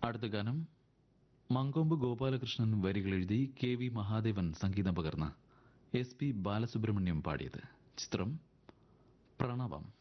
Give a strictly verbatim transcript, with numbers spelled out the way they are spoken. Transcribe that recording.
അടുത്ത ഗാനം മങ്കൊമ്പ് ഗോപാലകൃഷ്ണൻ വരികൾ എഴുതി കെ വി മഹാദേവൻ സംഗീതം പകർന്ന് എസ് പി ബാലസുബ്രഹ്മണ്യം പാടിയത്. ചിത്രം പ്രണവം.